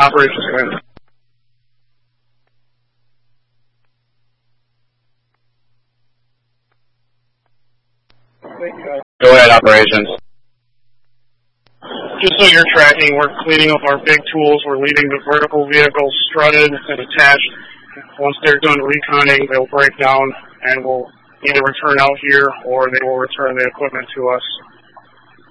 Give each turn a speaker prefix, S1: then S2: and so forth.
S1: Operations, go ahead. Go ahead, operations. Just so you're tracking, we're cleaning up our big tools. We're leaving the vertical vehicles strutted and attached. Once they're done reconning, they'll break down and we'll either return out here or they will return the equipment to us.